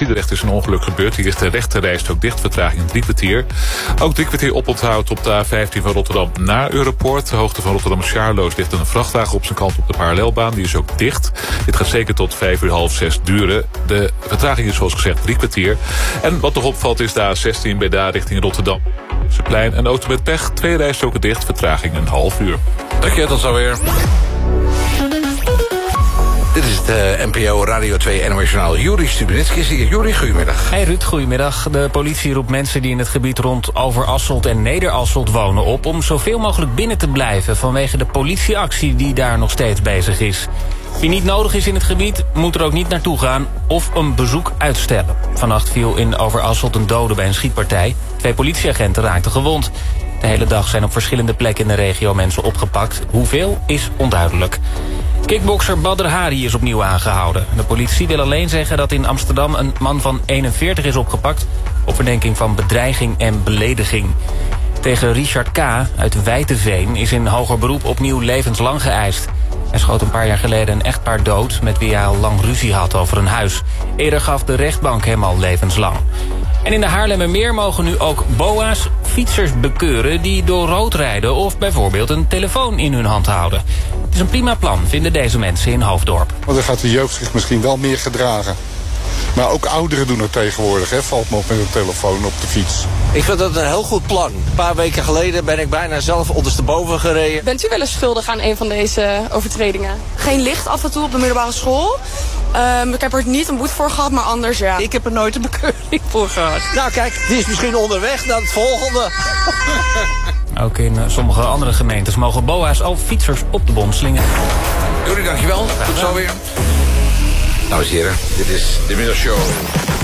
Sliedrecht is een ongeluk gebeurd. Hier is de rechterrijstrook dicht, vertraging een 3 kwartier. Ook 3 kwartier oponthoud op de A15 van Rotterdam naar Europoort. De hoogte van Rotterdam-Sjaarloos ligt een vrachtwagen op zijn kant op de parallelbaan. Die is ook dicht. Dit gaat zeker tot 5 uur, half 6 duren. De vertraging is zoals gezegd 3 kwartier. En wat nog opvalt is de A16 bij daar richting Rotterdam. Plein, een auto met pech, 2 rijstroken dicht, vertraging een half uur. Dank je, tot zo weer. Dit is het NPO Radio 2 NOS Journaal. Juri Stubenitski is hier. Juri, goedemiddag. Hey Ruud, goedemiddag. De politie roept mensen die in het gebied rond Overasselt en Nederasselt wonen op om zoveel mogelijk binnen te blijven vanwege de politieactie die daar nog steeds bezig is. Wie niet nodig is in het gebied, moet er ook niet naartoe gaan of een bezoek uitstellen. Vannacht viel in Overasselt een dode bij een schietpartij. 2 politieagenten raakten gewond. De hele dag zijn op verschillende plekken in de regio mensen opgepakt. Hoeveel is onduidelijk. Kickbokser Badr Hari is opnieuw aangehouden. De politie wil alleen zeggen dat in Amsterdam een man van 41 is opgepakt op verdenking van bedreiging en belediging. Tegen Richard K. uit Wijteveen is in hoger beroep opnieuw levenslang geëist. Hij schoot een paar jaar geleden een echtpaar dood met wie hij al lang ruzie had over een huis. Eerder gaf de rechtbank hem al levenslang. En in de Haarlemmermeer mogen nu ook BOA's fietsers bekeuren die door rood rijden of bijvoorbeeld een telefoon in hun hand houden. Het is een prima plan, vinden deze mensen in Hoofddorp. Want dan gaat de jeugd zich misschien wel meer gedragen. Maar ook ouderen doen het tegenwoordig, hè? Valt me op met een telefoon op de fiets. Ik vind dat een heel goed plan. Een paar weken geleden ben ik bijna zelf ondersteboven gereden. Bent u wel eens schuldig aan een van deze overtredingen? Geen licht af en toe op de middelbare school. Ik heb er niet een boete voor gehad, maar anders ja. Ik heb er nooit een bekeuring voor gehad. Nou kijk, die is misschien onderweg naar het volgende. Ook in sommige andere gemeentes mogen BOA's al fietsers op de bom slingen. Juri, dankjewel. Tot zo weer. Dames en heren, dit is de Middagshow.